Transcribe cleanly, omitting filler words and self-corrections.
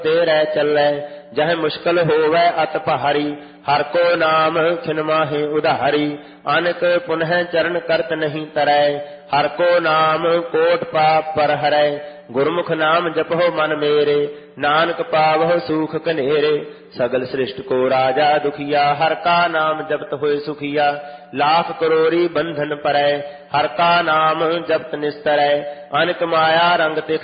ते रह चलै। जह मुश्किल होवै अत पहारी, हर को नाम खिन माहे उधारी। अनक पुनः चरण करत नहीं तरै, हर को नाम कोट पाप पर हरै। गुरमुख नाम जपहो मन मेरे, नानक पावहो सुख कनेरे। सगल सृष्टि को राजा दुखिया, हर का नाम जपत होए सुखिया। लाख करोड़ी बंधन परै, हर का नाम जपत निस्तरै। अनक माया रंग तिख